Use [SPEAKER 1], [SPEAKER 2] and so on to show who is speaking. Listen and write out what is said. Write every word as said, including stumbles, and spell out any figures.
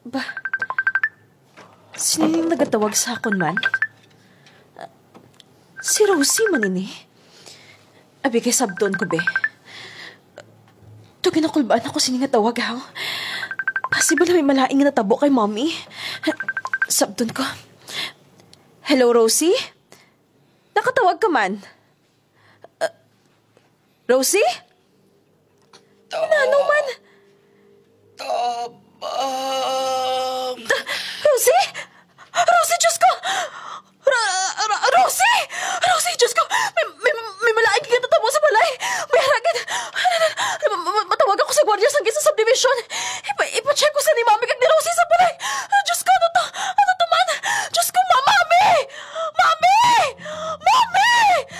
[SPEAKER 1] Ba, sino yung nagatawag sa akon man? Si Rosie man ini. Abi kay sabton ko, be. Ito ginakulbaan ako sini nga tawag, ha? Possible na may malaing nga natabo kay mommy. Sabton ko. Hello, Rosie? Nakatawag ka man? Uh, Rosie?